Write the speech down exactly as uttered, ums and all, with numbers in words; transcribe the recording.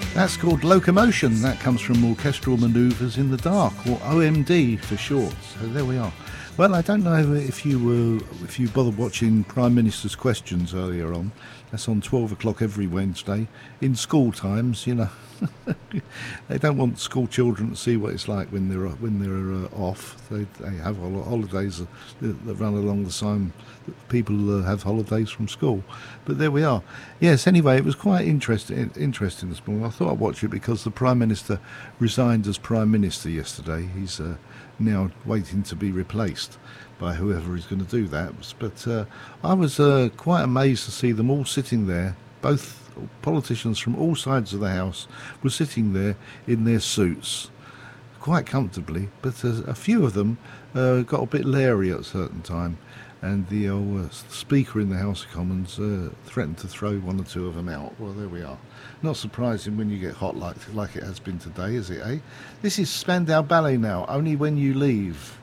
That's called Locomotion. That comes from Orchestral Manoeuvres in the Dark, or O M D for short. So there we are. Well, I don't know if you were, if you bothered watching Prime Minister's Questions earlier on. That's on twelve o'clock every Wednesday in school times. You know, they don't want school children to see what it's like when they're when they're uh, off. They, they have hol- holidays that, that run along the same. People uh, have holidays from school, but there we are. Yes. Anyway, it was quite interesting. Interesting this morning. I thought I'd watch it because the Prime Minister resigned as Prime Minister yesterday. He's uh, now waiting to be replaced by whoever is going to do that. But uh, I was uh, quite amazed to see them all sitting there. Both politicians from all sides of the House were sitting there in their suits, quite comfortably. But uh, a few of them uh, got a bit leery at a certain time. And the old uh, Speaker in the House of Commons uh, threatened to throw one or two of them out. Well, there we are. Not surprising when you get hot like like it has been today, is it, eh? This is Spandau Ballet now, Only When You Leave.